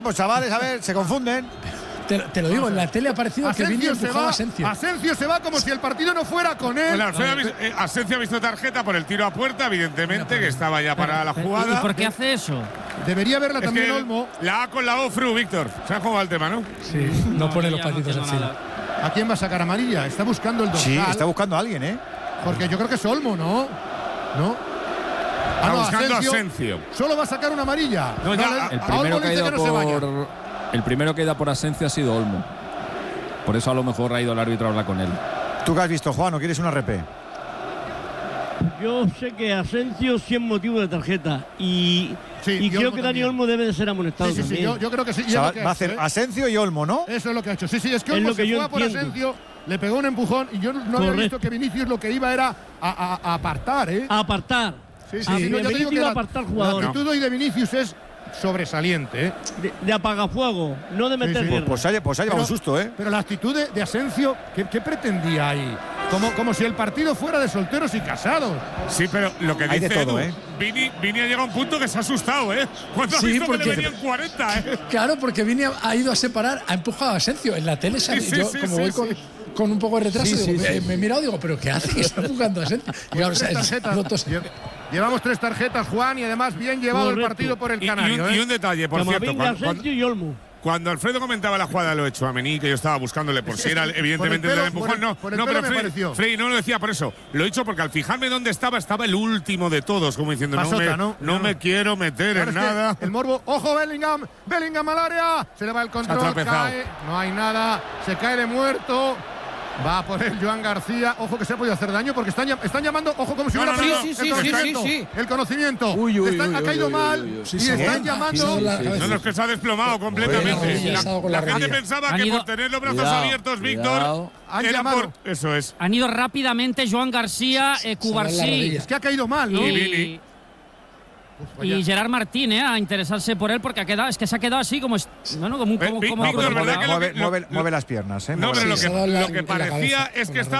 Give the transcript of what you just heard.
Pues chavales, a ver, se confunden. Te lo digo, en la tele ha parecido que Vini empujaba a Asensio. Asensio se va como si el partido no fuera con él. Bueno, Asensio ha visto tarjeta por el tiro a puerta, evidentemente, que estaba ya para la jugada. ¿Y por qué hace eso? Debería verla también Olmo. La A con la Ofru, Víctor. Se ha jugado el tema, ¿no? Sí, no pone los patitos encima. ¿A quién va a sacar amarilla? Está buscando el dorsal. Sí, está buscando a alguien, ¿eh? Porque yo creo que es Olmo, ¿no? ¿No? Está buscando a Asensio. Solo va a sacar una amarilla. No, ya, el primero que ha ido por Asensio ha sido Olmo. Por eso a lo mejor ha ido el árbitro a hablar con él. ¿Tú qué has visto, Juan, o quieres una RP? Yo sé que Asensio sí es motivo de tarjeta y creo que Dani Olmo debe de ser amonestado también. Yo creo que sí. O sea, va a hacer Asensio y Olmo, ¿no? Eso es lo que ha hecho. Sí, es que Olmo se fue por Asensio, le pegó un empujón y yo no había visto que Vinicius lo que iba era a apartar, ¿eh? A apartar. Sí, yo te digo que a apartar jugador. La actitud hoy de Vinicius es sobresaliente, ¿eh? De apagafuego, no de meter guerra. Pues ha llevado un susto, ¿eh? Pero la actitud de Asensio, ¿qué pretendía ahí? Como si el partido fuera de solteros y casados. Sí, pero lo que dice de todo, Edu, Vini ha llegado a un punto que se ha asustado, ¿eh? Cuando ha visto que le venían 40, ¿eh? Claro, porque Vini ha ido a separar, ha empujado a Asensio. En la tele voy con un poco de retraso, me he mirado y digo, ¿pero qué hace? Que está empujando a Asensio. Llevamos 3 tarjetas, Juan, y además bien llevado el partido por el Canario. Y un detalle, por cierto. Cuando Alfredo comentaba la jugada de lo hecho a Mení, que yo estaba buscándole por si era evidentemente el empujón, pero Frey no lo decía por eso. Lo he dicho porque al fijarme dónde estaba el último de todos, como diciendo, no me quiero meter en nada. El morbo, ojo Bellingham al área, se le va el control, cae, no hay nada, se cae de muerto. Va a poner Joan García. Ojo que se ha podido hacer daño porque están llamando. Ojo como si hubiera perdido el conocimiento. Ha caído mal y están llamando. No, es que se ha desplomado completamente. La gente pensaba que por tener los brazos abiertos, Víctor, era por… Eso es. Han ido rápidamente Joan García, Cubarsí. Es que ha caído mal, ¿no? Y Gerard Martín, a interesarse por él porque se ha quedado así como mueve las piernas, ¿eh? No, pero lo que parecía es que estaba